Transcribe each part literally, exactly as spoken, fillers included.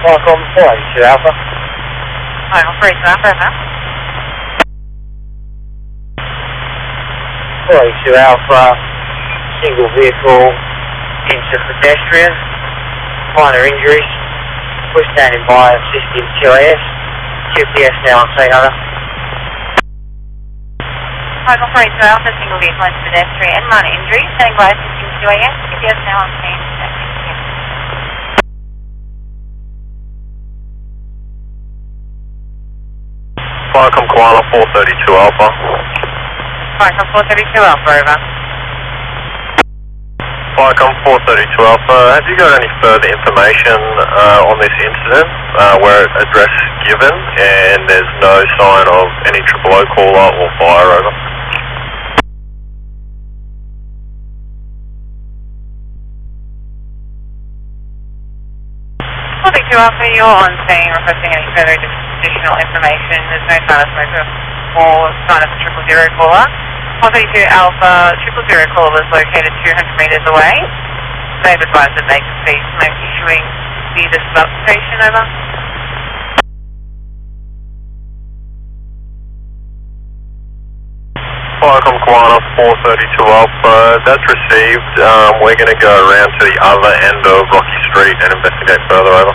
Welcome, four eighty-two Alpha. Welcome, four eighty-two Alpha, over. four eighty-two Alpha, single vehicle into pedestrian, minor injuries, we're standing by assisting Q A S, Q P S now on site, over. Welcome, four eighty-two Alpha, single vehicle into pedestrian, minor injuries, standing by assisting Q A S, Q P S now on scene. Welcome, Koala four thirty-two Alpha. Welcome, four thirty-two Alpha, over. Welcome, four thirty-two Alpha. Have you got any further information uh, on this incident uh, where address given and there's no sign of any triple O caller or fire, over? four thirty-two Alpha, you're on scene requesting any further additional information. There's no sign of smoker or sign of a triple zero caller. four thirty-two Alpha, triple zero caller is located two hundred metres away. They've advised that they could see smoke issuing via the substation, over. Welcome, Koala four thirty-two Alpha. That's received. Um, we're going to go around to the other end of Rocky Street and investigate further, over.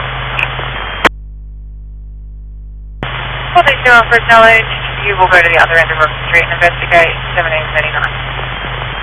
four thirty-two Alpha acknowledged. You will go to the other end of Rocky Street and investigate seventeen thirty-nine.